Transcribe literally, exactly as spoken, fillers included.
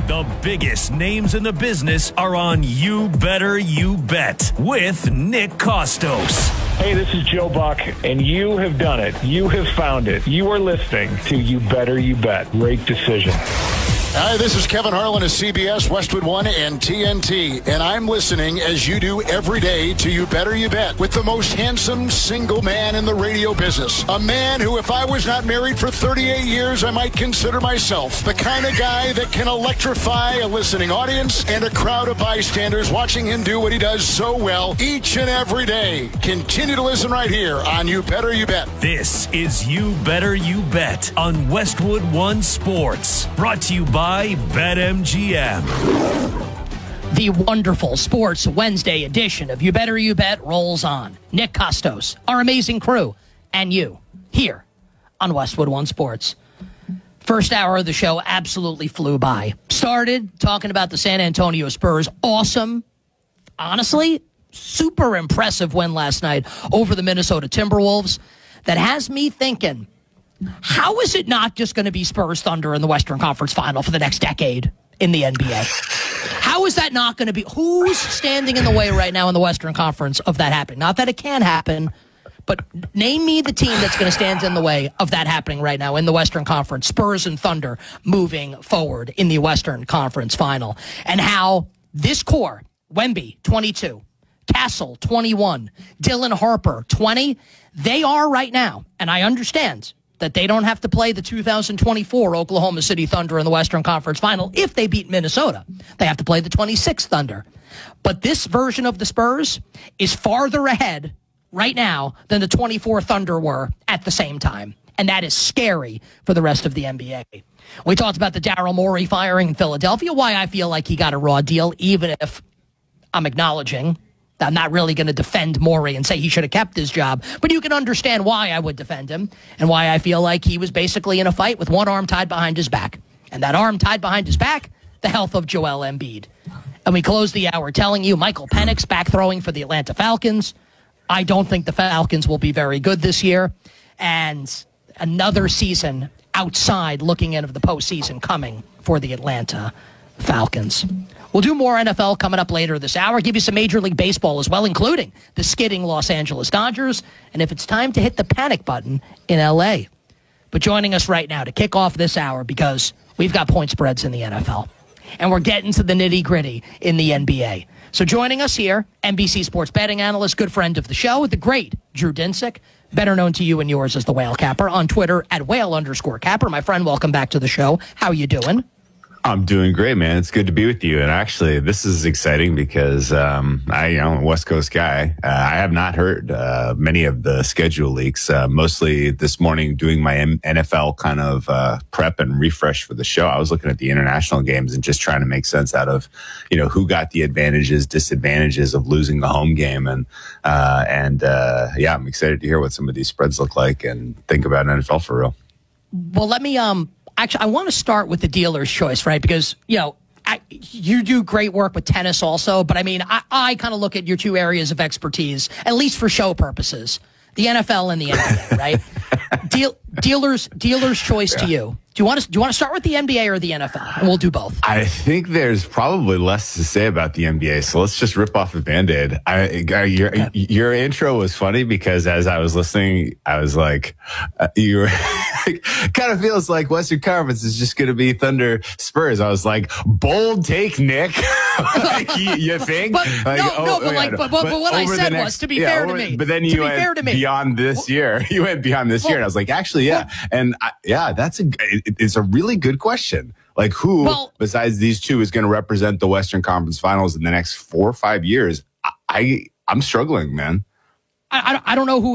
The biggest names in the business are on You Better You Bet with Nick Kostos. Hey, this is Joe Buck, and you have done it. You have found it. You are listening to You Better You Bet. Great decision. Hi, this is Kevin Harlan of C B S, Westwood One, and T N T, and I'm listening, as you do every day, to You Better You Bet with the most handsome single man in the radio business. A man who, if I was not married for thirty-eight years, I might consider myself the kind of guy that can electrify a listening audience and a crowd of bystanders watching him do what he does so well each and every day. Continue to listen right here on You Better You Bet. This is You Better You Bet on Westwood One Sports, brought to you by By BetMGM. The wonderful Sports Wednesday edition of You Better You Bet rolls on. Nick Kostos, our amazing crew, and you here on Westwood One Sports. First hour of the show absolutely flew by. Started talking about the San Antonio Spurs. Awesome, honestly, super impressive win last night over the Minnesota Timberwolves. That has me thinking, how is it not just going to be Spurs Thunder in the Western Conference Final for the next decade in the N B A? How is that not going to be? Who's standing in the way right now in the Western Conference of that happening? Not that it can happen, but name me the team that's going to stand in the way of that happening right now in the Western Conference. Spurs and Thunder moving forward in the Western Conference Final. And how this core, Wemby, twenty-two, Castle, twenty-one, Dylan Harper, twenty, they are right now, and I understand that they don't have to play the two thousand twenty-four Oklahoma City Thunder in the Western Conference Final if they beat Minnesota. They have to play the twenty-six Thunder. But this version of the Spurs is farther ahead right now than the twenty-four Thunder were at the same time. And that is scary for the rest of the N B A. We talked about the Daryl Morey firing in Philadelphia, why I feel like he got a raw deal, even if I'm acknowledging I'm not really going to defend Morey and say he should have kept his job, but you can understand why I would defend him and why I feel like he was basically in a fight with one arm tied behind his back. And that arm tied behind his back, the health of Joel Embiid. And we close the hour telling you Michael Penix back throwing for the Atlanta Falcons. I don't think the Falcons will be very good this year. And another season outside looking into the postseason coming for the Atlanta Falcons. We'll do more N F L coming up later this hour. Give you some Major League Baseball as well, including the skidding Los Angeles Dodgers. And if it's time to hit the panic button in L A. But joining us right now to kick off this hour, because we've got point spreads in the N F L. And we're getting to the nitty-gritty in the N B A. So joining us here, N B C Sports betting analyst, good friend of the show, the great Drew Dinsick, better known to you and yours as the Whale Capper, on Twitter at whale underscore capper. My friend, welcome back to the show. How you doing? I'm doing great, man. It's good to be with you. And actually, this is exciting because um, I, you know, I'm a West Coast guy. Uh, I have not heard uh, many of the schedule leaks. Uh, mostly this morning, doing my N F L kind of uh, prep and refresh for the show, I was looking at the international games and just trying to make sense out of, you know, who got the advantages, disadvantages of losing the home game. And uh, and uh, yeah, I'm excited to hear what some of these spreads look like and think about N F L for real. Well, let me um. Actually, I want to start with the dealer's choice, right? Because, you know, I, you do great work with tennis also, but I mean, I, I kind of look at your two areas of expertise, at least for show purposes, the N F L and the N B A, right? Deal, dealer's dealer's choice yeah. to you. Do you want to do you want to start with the N B A or the N F L? And we'll do both. I think there's probably less to say about the N B A, so let's just rip off a Band-Aid. I, I, your okay. your intro was funny because as I was listening, I was like, uh, you were kind of feels like Western Conference is just going to be Thunder Spurs. I was like, bold take, Nick. Like, you, you think? But, like, no, oh, no, but yeah, like, no. but, but, but what I said next, was to be yeah, fair over, to me. But then you went beyond this year. You went beyond this well, year, and I was like, actually, yeah, well, and I, yeah, that's a it, it's a really good question. Like, who well, besides these two is going to represent the Western Conference Finals in the next four or five years? I, I I'm struggling, man. I I don't know who